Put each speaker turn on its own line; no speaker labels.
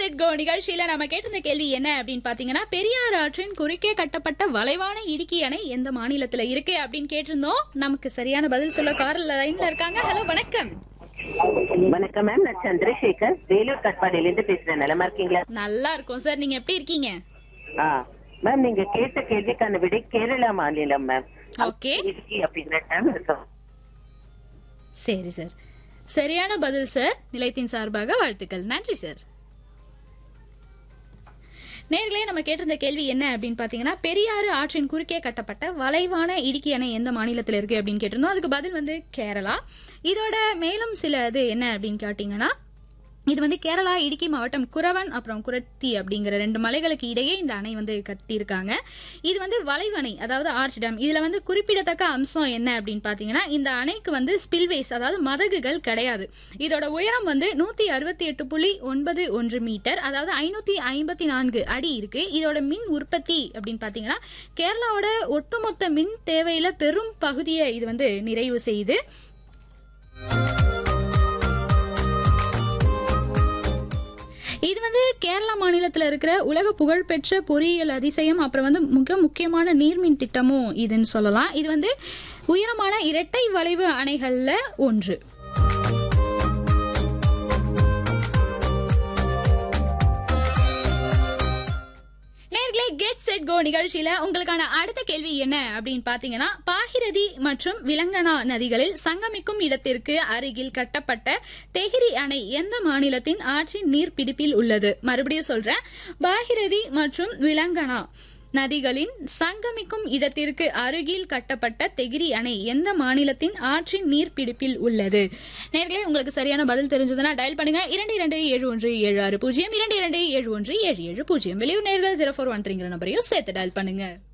Set go நிகழ்ச்சியில நம்ம கேட்டிருந்த கேள்வி என்ன அப்படின்னு பாத்தீங்கன்னா, பெரியாறு ஆற்றின் குறுக்கே கட்டப்பட்ட வளைவான இடுக்கி அணை எந்த மாநிலத்துல இருக்கு அப்படின்னு கேட்டிருந்தோம். நமக்கு சரியான பதில் சொல்ல கார்ல லைன்ல இருக்காங்க. ஹலோ, வணக்கம்.
வணக்கம் மேம், நான் சந்திரசேகர் வேலூர் கட்பாடியில இருந்து பேசுறேன். நலமா இருக்கீங்களா?
நல்லா இருக்கும் சார், நீங்க எப்படி இருக்கீங்க?
மேம், நீங்க கேட்ட கேள்விக்கான விடை கேரளா மாநிலம் மேம்.
ஓகே,
அப்படிங்கிற டைம் இருக்கும்.
சரி சார், சரியான பதில் சார். நிலையத்தின் சார்பாக வாழ்த்துக்கள். நன்றி சார். நேர்களே, நம்ம கேட்டிருந்த கேள்வி என்ன அப்படின்னு பாத்தீங்கன்னா, பெரியாறு ஆற்றின் குறுக்கே கட்டப்பட்ட வளைவான இடுக்கி அணை எந்த மாநிலத்தில் இருக்கு அப்படின்னு கேட்டிருந்தோம். அதுக்கு பதில் வந்து கேரளா. இதோட மேலும் சில இது என்ன அப்படின்னு கேட்டீங்கன்னா, இது வந்து கேரளா இடுக்கி மாவட்டம் குரவன் அப்புறம் குரத்தி அப்படிங்கிற 2 மலைகளுக்கு இடையே இந்த அணை வந்து கட்டியிருக்காங்க. இது வந்து வளைவணை, அதாவது ஆர்ச் டேம். இதுல வந்து குறிப்பிடத்தக்க அம்சம் என்ன அப்படின்னு பாத்தீங்கன்னா, இந்த அணைக்கு வந்து ஸ்பில்வேஸ், அதாவது மதகுகள் கிடையாது. இதோட உயரம் வந்து 168.91 மீட்டர், அதாவது 554 அடி இருக்கு. இதோட மின் உற்பத்தி அப்படின்னு பாத்தீங்கன்னா, கேரளாவோட ஒட்டுமொத்த மின் தேவையில பெரும் பகுதியை இது வந்து நிறைவு செய்யுது. இது வந்து கேரளா மாநிலத்தில் இருக்கிற உலக புகழ்பெற்ற பொறியியல் அதிசயம், அப்புறம் வந்து மிக முக்கியமான நீர்மின் திட்டமும் இதுன்னு சொல்லலாம். இது வந்து உயரமான இரட்டை வளைவு அணைகள்ல ஒன்று. நேர்களே, கெட் செட் கோ நிகழ்ச்சியில உங்களுக்கான அடுத்த கேள்வி என்ன அப்படின்னு பாத்தீங்கன்னா, பாகிரதி மற்றும் விலங்கனா நதிகளில் சங்கமிக்கும் இடத்திற்கு அருகில் கட்டப்பட்ட தெஹிரி அணை எந்த மாநிலத்தின் ஆற்றின் நீர்பிடிப்பில் உள்ளது? மறுபடியும் சொல்றேன், பாகிரதி மற்றும் விலங்கனா நதிகளின் சங்கமிக்கும் இடத்திற்கு அருகில் கட்டப்பட்ட தெஹிரி அணை எந்த மாநிலத்தின் ஆற்றின் நீர்பிடிப்பில் உள்ளது? நேர்களே, உங்களுக்கு சரியான பதில் தெரிஞ்சதுன்னா டயல் பண்ணுங்க 227176 0 227177 வெளியூர் நேர்கள் 0413 நம்பரையும் சேர்த்து டயல் பண்ணுங்க.